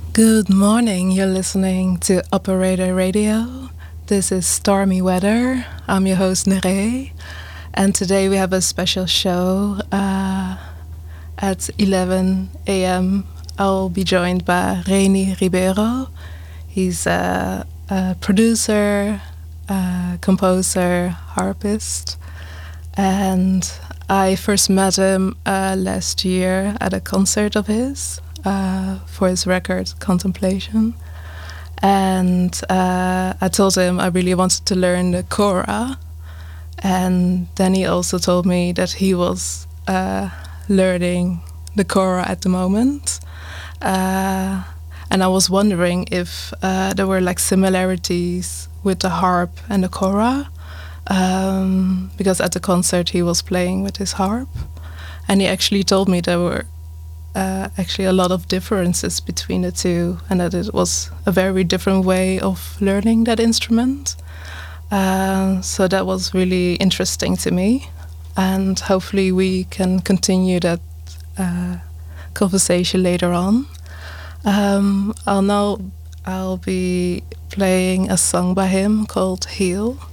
Good morning. You're listening to Operator Radio. This is Stormy Weather. I'm your host, Nere. And today we have a special show. At 11 a.m., I'll be joined by Reni Ribeiro. He's a producer, composer, harpist. And I first met him last year at a concert of his. For his record Contemplation, and I told him I really wanted to learn the kora, and then he also told me that he was learning the kora at the moment, and I was wondering if there were like similarities with the harp and the kora, because at the concert he was playing with his harp, and he actually told me there were actually a lot of differences between the two, and that it was a very different way of learning that instrument. So that was really interesting to me, and hopefully we can continue that conversation later on. I'll be playing a song by him called Heal.